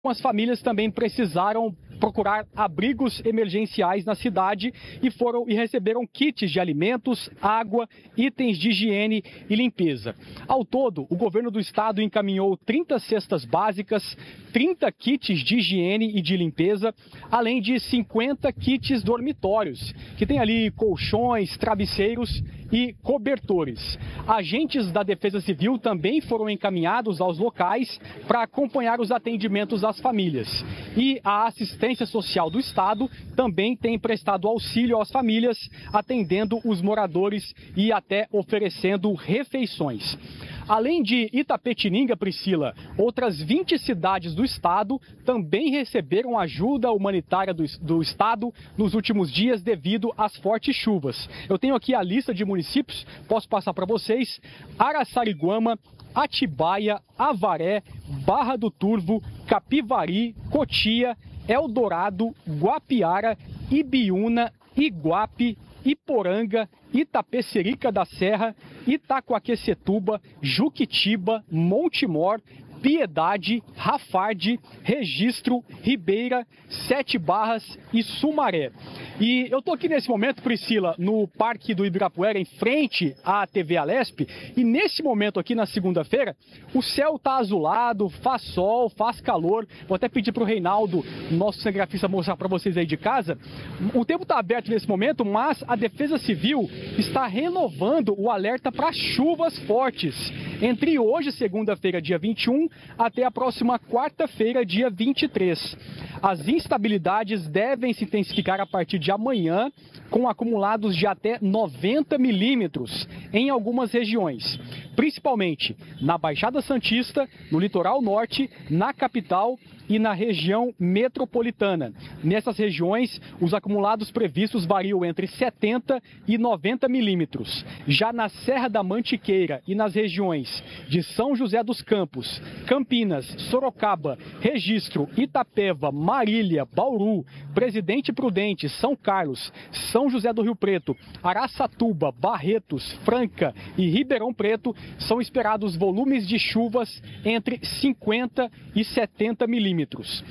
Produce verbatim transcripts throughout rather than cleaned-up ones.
As famílias também precisaram procurar abrigos emergenciais na cidade e foram e receberam kits de alimentos, água, itens de higiene e limpeza. Ao todo, o governo do estado encaminhou trinta cestas básicas, trinta kits de higiene e de limpeza, além de cinquenta kits dormitórios, que tem ali colchões, travesseiros e cobertores. Agentes da Defesa Civil também foram encaminhados aos locais para acompanhar os atendimentos às famílias. E a assistência social do estado também tem prestado auxílio às famílias, atendendo os moradores e até oferecendo refeições. Além de Itapetininga, Priscila, outras vinte cidades do estado também receberam ajuda humanitária do, do estado nos últimos dias devido às fortes chuvas. Eu tenho aqui a lista de municípios, posso passar para vocês: Araçariguama, Atibaia, Avaré, Barra do Turvo, Capivari, Cotia, Eldorado, Guapiara, Ibiúna, Iguape, Iporanga, Itapecerica da Serra, Itacoaquecetuba, Juquitiba, Montemor, Piedade, Rafarde, Registro, Ribeira, Sete Barras e Sumaré. E eu estou aqui nesse momento, Priscila, no Parque do Ibirapuera, em frente à T V Alesp, e nesse momento aqui na segunda-feira, o céu está azulado, faz sol, faz calor. Vou até pedir para o Reinaldo, nosso cinegrafista, mostrar para vocês aí de casa. O tempo está aberto nesse momento, mas a Defesa Civil está renovando o alerta para chuvas fortes entre hoje, segunda-feira, dia vinte e um, até a próxima quarta-feira, dia vinte e três. As instabilidades devem se intensificar a partir de amanhã, com acumulados de até noventa milímetros em algumas regiões, principalmente na Baixada Santista, no litoral norte, na capital e na região metropolitana. Nessas regiões, os acumulados previstos variam entre setenta e noventa milímetros. Já na Serra da Mantiqueira e nas regiões de São José dos Campos, Campinas, Sorocaba, Registro, Itapeva, Marília, Bauru, Presidente Prudente, São Carlos, São José do Rio Preto, Araçatuba, Barretos, Franca e Ribeirão Preto, são esperados volumes de chuvas entre cinquenta e setenta milímetros.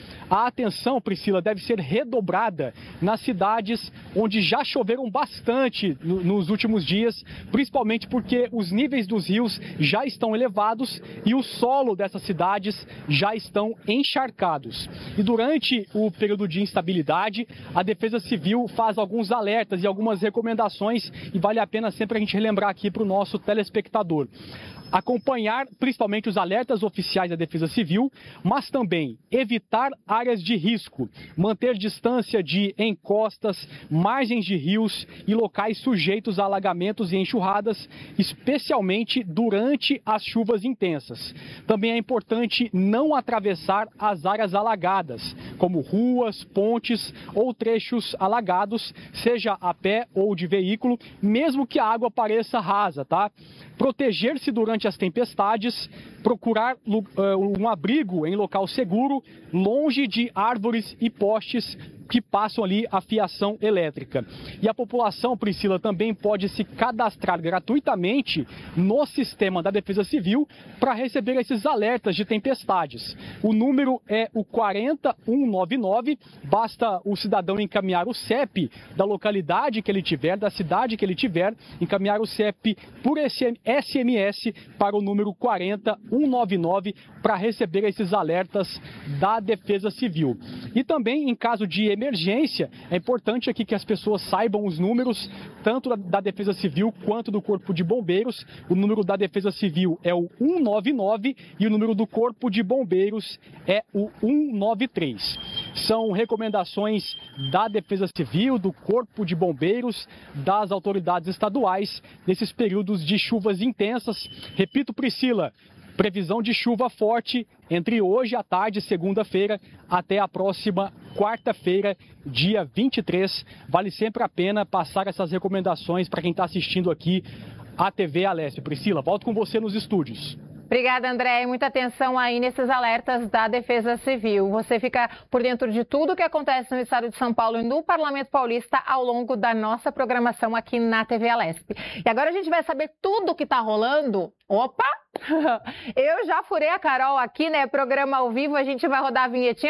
A atenção, Priscila, deve ser redobrada nas cidades onde já choveram bastante no, nos últimos dias, principalmente porque os níveis dos rios já estão elevados e o solo dessas cidades já estão encharcados. E durante o período de instabilidade, a Defesa Civil faz alguns alertas e algumas recomendações, e vale a pena sempre a gente relembrar aqui para o nosso telespectador. Acompanhar principalmente os alertas oficiais da Defesa Civil, mas também evitar áreas de risco, manter distância de encostas, margens de rios e locais sujeitos a alagamentos e enxurradas, especialmente durante as chuvas intensas. Também é importante não atravessar as áreas alagadas, como ruas, pontes ou trechos alagados, seja a pé ou de veículo, mesmo que a água pareça rasa, tá? Proteger-se durante as tempestades, procurar um abrigo em local seguro, longe de árvores e postes que passam ali a fiação elétrica. E a população, Priscila, também pode se cadastrar gratuitamente no sistema da Defesa Civil para receber esses alertas de tempestades. O número é o quarenta um nove nove, basta o cidadão encaminhar o C E P da localidade que ele tiver, da cidade que ele tiver, encaminhar o C E P por S M S para o número quarenta um nove nove para receber esses alertas da Defesa Civil. E também, em caso de emergência, é importante aqui que as pessoas saibam os números, tanto da Defesa Civil quanto do Corpo de Bombeiros. O número da Defesa Civil é o cento e noventa e nove e o número do Corpo de Bombeiros é o cento e noventa e três. São recomendações da Defesa Civil, do Corpo de Bombeiros, das autoridades estaduais, nesses períodos de chuvas intensas. Repito, Priscila, previsão de chuva forte entre hoje à tarde, segunda-feira, até a próxima quarta-feira, dia vinte e três. Vale sempre a pena passar essas recomendações para quem está assistindo aqui a T V Alesp. Priscila, volto com você nos estúdios. Obrigada, André. E muita atenção aí nesses alertas da Defesa Civil. Você fica por dentro de tudo que acontece no estado de São Paulo e no Parlamento Paulista ao longo da nossa programação aqui na T V Alesp. E agora a gente vai saber tudo o que está rolando. Opa! Eu já furei a Carol aqui, né? Programa ao vivo, a gente vai rodar a vinhetinha.